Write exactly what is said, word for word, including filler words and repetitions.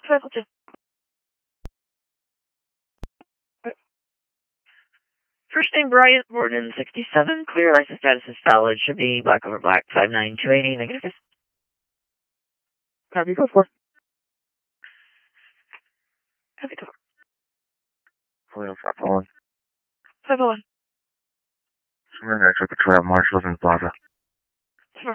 five oh two. First name Bryant, born in sixty-seven. Clear license status is valid. Should be black over black. five nine two eighty. Negative. Copy, go for. Copy, go for. five oh one. five oh one. Surrender, I took a trap, Marshall's in Plaza.